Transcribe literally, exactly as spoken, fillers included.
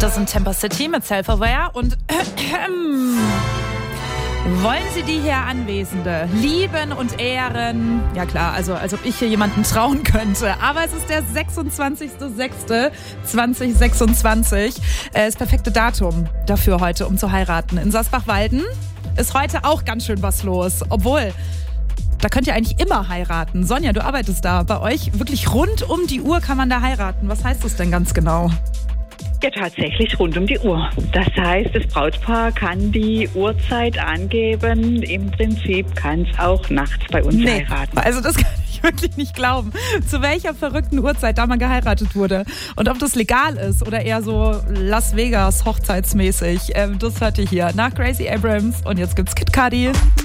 Das sind Temper City mit Self-Aware und wollen Sie die hier Anwesende lieben und ehren? Ja klar, also als ob ich hier jemanden trauen könnte. Aber es ist der sechsundzwanzigster sechster zweitausendsechsundzwanzig. Äh, das perfekte Datum dafür heute, um zu heiraten. In Sasbach-Walden ist heute auch ganz schön was los. Obwohl, da könnt ihr eigentlich immer heiraten. Sonja, du arbeitest da. Bei euch wirklich rund um die Uhr kann man da heiraten. Was heißt das denn ganz genau? Ja, tatsächlich rund um die Uhr. Das heißt, das Brautpaar kann die Uhrzeit angeben. Im Prinzip kann es auch nachts bei uns nee, heiraten. Also das kann ich wirklich nicht glauben. Zu welcher verrückten Uhrzeit da mal geheiratet wurde. Und ob das legal ist oder eher so Las Vegas hochzeitsmäßig. Ähm, das hört ihr hier nach Gracie Abrams. Und jetzt gibt's Kid Cudi.